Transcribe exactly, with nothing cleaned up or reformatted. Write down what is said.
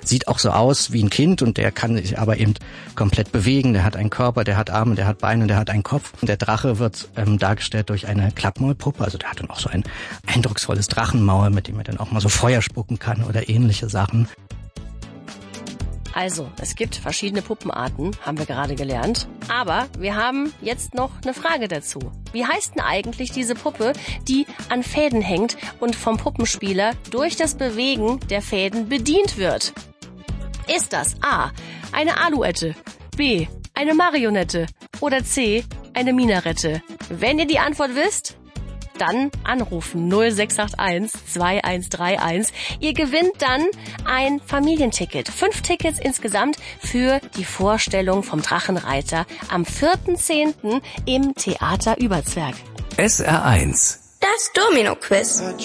sieht auch so aus wie ein Kind und der kann sich aber eben komplett bewegen. Der hat einen Körper, der hat Arme, der hat Beine, der hat einen Kopf. Und der Drache wird ähm, dargestellt durch eine Klappmaulpuppe. Also der hat dann auch so ein eindrucksvolles Drachenmaul, mit dem er dann auch mal so Feuer spucken kann oder ähnliche Sachen. Also, es gibt verschiedene Puppenarten, haben wir gerade gelernt. Aber wir haben jetzt noch eine Frage dazu. Wie heißt denn eigentlich diese Puppe, die an Fäden hängt und vom Puppenspieler durch das Bewegen der Fäden bedient wird? Ist das A, eine Aluette, B, eine Marionette oder C, eine Minarette? Wenn ihr die Antwort wisst, dann anrufen null sechs acht eins zwei eins drei eins. Ihr gewinnt dann ein Familienticket. Fünf Tickets insgesamt für die Vorstellung vom Drachenreiter am vierten zehnten im Theater Überzwerg. S R eins. Das Domino-Quiz.